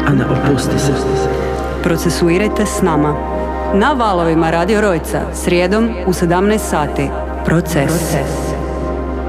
Ana, opusti se. Procesuirajte s nama. Na valovima Radio Rojca, srijedom u 17 sati. Proces.